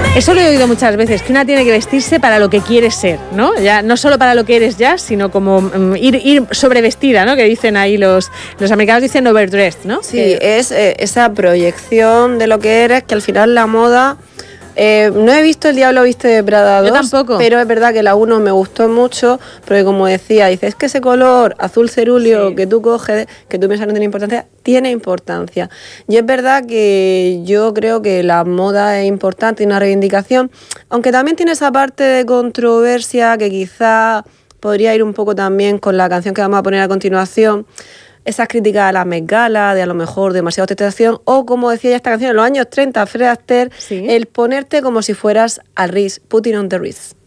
Eso lo he oído muchas veces, que una tiene que vestirse para lo que quiere ser, ¿no? Ya, no solo para lo que eres ya, sino como ir sobrevestida, ¿no? Que dicen ahí los americanos dicen overdressed, ¿no? Sí, es esa proyección de lo que eres, que al final la moda... no he visto El Diablo Viste de Prada 2, yo tampoco. Pero es verdad que la 1 me gustó mucho, porque como decía, dices que ese color azul cerúleo que tú coges, que tú piensas no tiene importancia. Y es verdad que yo creo que la moda es importante y una reivindicación, aunque también tiene esa parte de controversia que quizá podría ir un poco también con la canción que vamos a poner a continuación. Esas críticas a la Met Gala, de a lo mejor demasiada ostentación, o como decía ya esta canción, en los años 30, Fred Astaire, el ponerte como si fueras al Ritz, putting on the Ritz.